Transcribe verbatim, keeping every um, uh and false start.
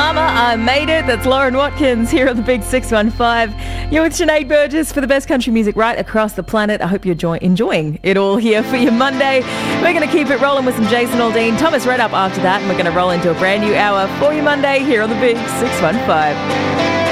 Mama, I Made It. That's Lauren Watkins here on the Big six one five. You're with Sinead Burgess for the best country music right across the planet. I hope you're joy- enjoying it all here for your Monday. We're going to keep it rolling with some Jason Aldean, Thomas Red up after that, and we're going to roll into a brand new hour for your Monday here on the Big six one five.